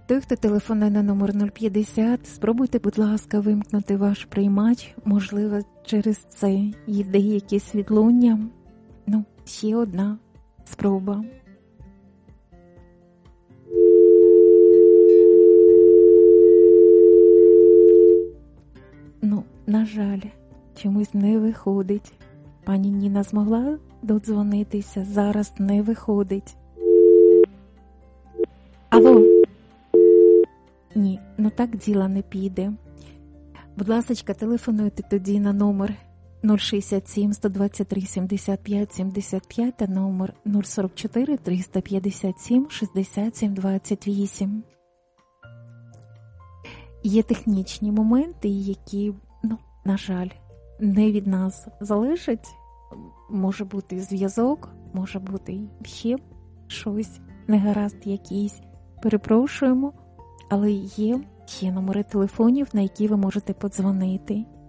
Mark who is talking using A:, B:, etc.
A: Той, хто телефонує на номер 050, спробуйте, будь ласка, вимкнути ваш приймач. Можливо, через це йде якесь відлуння. Ще одна спроба. На жаль, чомусь не виходить. Пані Ніна змогла додзвонитися, зараз не виходить. Алло? Ні, так діло не піде. Будь ласочка, телефонуйте тоді на номер 067 123 75 75 та номер 044 357 67 28. Є технічні моменти, які, на жаль, не від нас залежать. Може бути зв'язок, може бути ще щось, негаразд якийсь. Перепрошуємо, але є ще номери телефонів, на які ви можете подзвонити.